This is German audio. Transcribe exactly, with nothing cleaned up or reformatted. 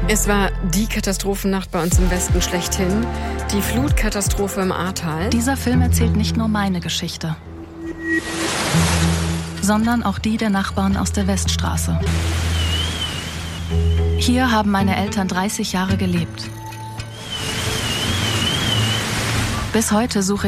Es war die Katastrophennacht bei uns im Westen schlechthin. Die Flutkatastrophe im Ahrtal. Dieser Film erzählt nicht nur meine Geschichte, sondern auch die der Nachbarn aus der Weststraße. Hier haben meine Eltern dreißig Jahre gelebt. Bis heute suche